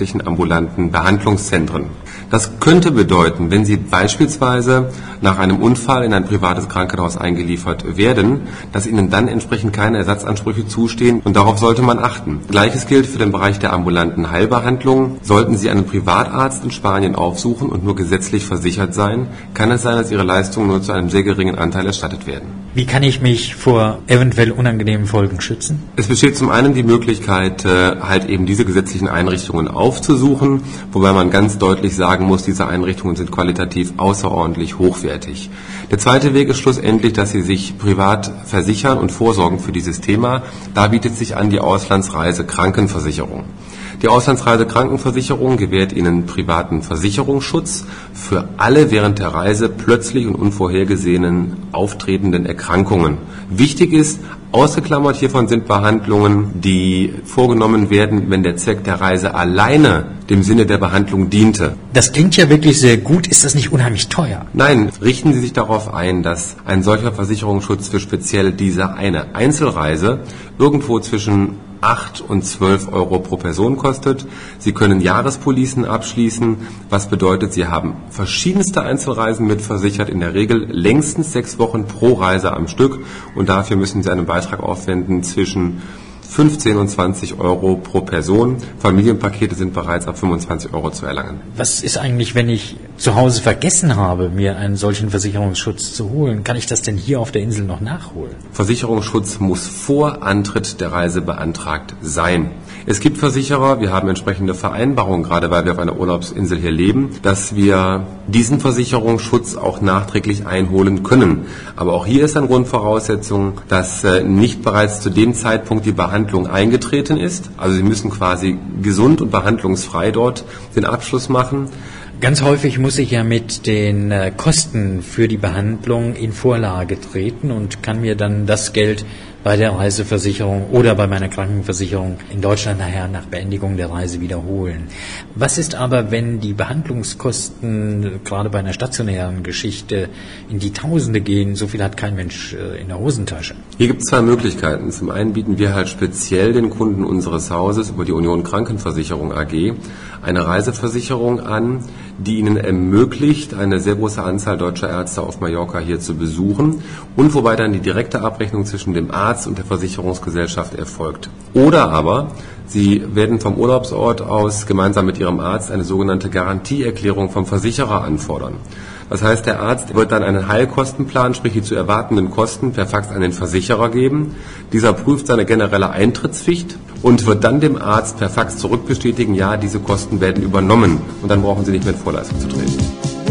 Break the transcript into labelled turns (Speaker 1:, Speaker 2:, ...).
Speaker 1: gesetzlichen ambulanten Behandlungszentren. Das könnte bedeuten, wenn Sie beispielsweise nach einem Unfall in ein privates Krankenhaus eingeliefert werden, dass Ihnen dann entsprechend keine Ersatzansprüche zustehen, und darauf sollte man achten. Gleiches gilt für den Bereich der ambulanten Heilbehandlung. Sollten Sie einen Privatarzt in Spanien aufsuchen und nur gesetzlich versichert sein, kann es sein, dass Ihre Leistungen nur zu einem sehr geringen Anteil erstattet werden.
Speaker 2: Wie kann ich mich vor eventuell unangenehmen Folgen schützen?
Speaker 1: Es besteht zum einen die Möglichkeit, halt eben diese gesetzlichen Einrichtungen aufzusuchen, wobei man ganz deutlich sagen muss, diese Einrichtungen sind qualitativ außerordentlich hochwertig. Der zweite Weg ist schlussendlich, dass Sie sich privat versichern und vorsorgen für dieses Thema. Da bietet sich an die Auslandsreisekrankenversicherung. Die Auslandsreisekrankenversicherung gewährt Ihnen privaten Versicherungsschutz für alle während der Reise plötzlich und unvorhergesehenen auftretenden Erkrankungen. Wichtig ist, ausgeklammert hiervon sind Behandlungen, die vorgenommen werden, wenn der Zweck der Reise alleine dem Sinne der Behandlung diente.
Speaker 2: Das klingt ja wirklich sehr gut. Ist das nicht unheimlich teuer?
Speaker 1: Nein, richten Sie sich darauf ein, dass ein solcher Versicherungsschutz für speziell diese eine Einzelreise irgendwo zwischen 8 und 12 Euro pro Person kostet. Sie können Jahrespolicen abschließen, was bedeutet, Sie haben verschiedenste Einzelreisen mitversichert, in der Regel längstens 6 Wochen pro Reise am Stück, und dafür müssen Sie einen Beitrag aufwenden zwischen 15 und 20 Euro pro Person. Familienpakete sind bereits ab 25 Euro zu erlangen.
Speaker 2: Was ist eigentlich, wenn ich zu Hause vergessen habe, mir einen solchen Versicherungsschutz zu holen? Kann ich das denn hier auf der Insel noch nachholen?
Speaker 1: Versicherungsschutz muss vor Antritt der Reise beantragt sein. Es gibt Versicherer, wir haben entsprechende Vereinbarungen, gerade weil wir auf einer Urlaubsinsel hier leben, dass wir diesen Versicherungsschutz auch nachträglich einholen können. Aber auch hier ist eine Grundvoraussetzung, dass nicht bereits zu dem Zeitpunkt die Behandlung eingetreten ist. Also Sie müssen quasi gesund und behandlungsfrei dort den Abschluss machen.
Speaker 2: Ganz häufig muss ich ja mit den Kosten für die Behandlung in Vorlage treten und kann mir dann das Geld bei der Reiseversicherung oder bei meiner Krankenversicherung in Deutschland nachher nach Beendigung der Reise wiederholen. Was ist aber, wenn die Behandlungskosten gerade bei einer stationären Geschichte in die Tausende gehen? So viel hat kein Mensch in der Hosentasche.
Speaker 1: Hier gibt es zwei Möglichkeiten. Zum einen bieten wir halt speziell den Kunden unseres Hauses über die Union Krankenversicherung AG eine Reiseversicherung an, die ihnen ermöglicht, eine sehr große Anzahl deutscher Ärzte auf Mallorca hier zu besuchen, und wobei dann die direkte Abrechnung zwischen dem Arzt und der Versicherungsgesellschaft erfolgt. Oder aber Sie werden vom Urlaubsort aus gemeinsam mit Ihrem Arzt eine sogenannte Garantieerklärung vom Versicherer anfordern. Das heißt, der Arzt wird dann einen Heilkostenplan, sprich die zu erwartenden Kosten, per Fax an den Versicherer geben. Dieser prüft seine generelle Eintrittspflicht und wird dann dem Arzt per Fax zurückbestätigen, ja, diese Kosten werden übernommen. Und dann brauchen Sie nicht mehr in Vorleistung zu treten.